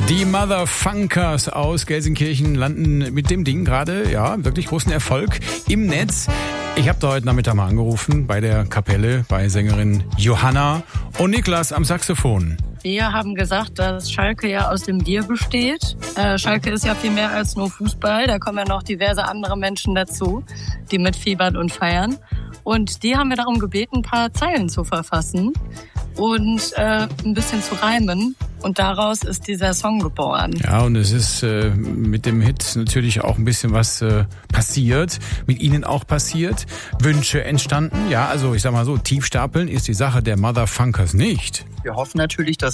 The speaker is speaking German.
Die Motherfunkers aus Gelsenkirchen landen mit dem Ding gerade, ja, wirklich großen Erfolg im Netz. Ich habe da heute Nachmittag mal angerufen bei der Kapelle, bei Sängerin Johanna und Niklas am Saxophon. Wir haben gesagt, dass Schalke ja aus dem Wir besteht. Schalke ist ja viel mehr als nur Fußball. Da kommen ja noch diverse andere Menschen dazu, die mitfiebern und feiern. Und die haben wir darum gebeten, ein paar Zeilen zu verfassen und ein bisschen zu reimen. Und daraus ist dieser Song geboren. Ja, und es ist mit dem Hit natürlich auch ein bisschen was passiert, mit Ihnen auch passiert, Wünsche entstanden. Ja, also ich sag mal so, tiefstapeln ist die Sache der Motherfunkers nicht. Wir hoffen natürlich, dass